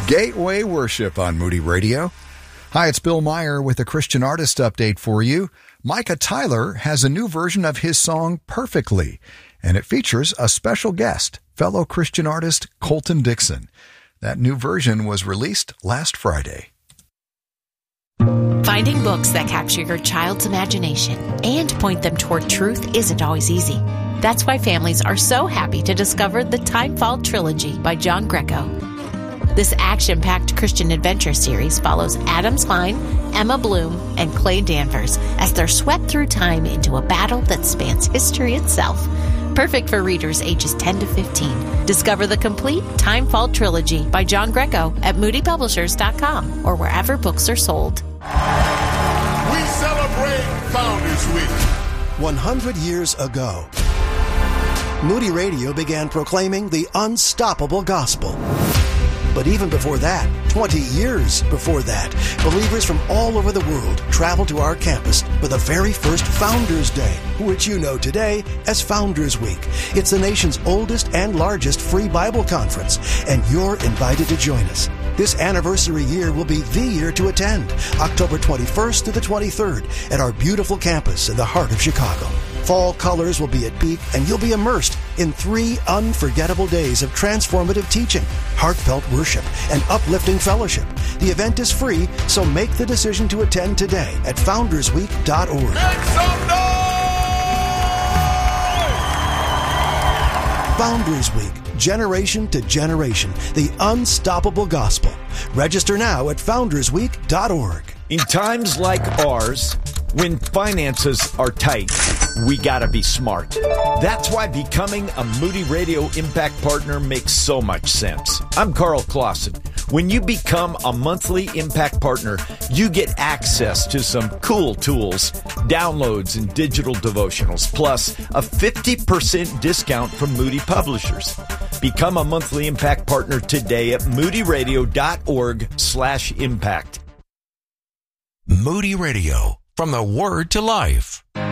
Gateway Worship on Moody Radio. Hi, it's Bill Meyer with a Christian artist update for you. Micah Tyler has a new version of his song Perfectly, and it features a special guest, fellow Christian artist Colton Dixon. That new version was released last Friday. Finding books that capture your child's imagination and point them toward truth isn't always easy. That's why families are so happy to discover the Timefall Trilogy by John Greco. This action-packed Christian adventure series follows Adam Klein, Emma Bloom, and Clay Danvers as they're swept through time into a battle that spans history itself. Perfect for readers ages 10 to 15. Discover the complete Timefall Trilogy by John Greco at moodypublishers.com or wherever books are sold. We celebrate Founders Week. 100 years ago, Moody Radio began proclaiming the unstoppable gospel. But even before that, 20 years before that, believers from all over the world traveled to our campus for the very first Founders Day, which you know today as Founders Week. It's the nation's oldest and largest free Bible conference, and you're invited to join us. This anniversary year will be the year to attend, October 21st to the 23rd at our beautiful campus in the heart of Chicago. Fall colors will be at peak, and you'll be immersed in 3 unforgettable days of transformative teaching, heartfelt worship, and uplifting fellowship. The event is free, so make the decision to attend today at foundersweek.org. Make some noise! Founders Week, generation to generation, the unstoppable gospel. Register now at foundersweek.org. In times like ours, when finances are tight, we gotta be smart. That's why becoming a Moody Radio Impact Partner makes so much sense. I'm Carl Clausen. When you become a monthly Impact Partner, you get access to some cool tools, downloads, and digital devotionals, plus a 50% discount from Moody Publishers. Become a monthly Impact Partner today at moodyradio.org/impact. Moody Radio, from the Word to Life.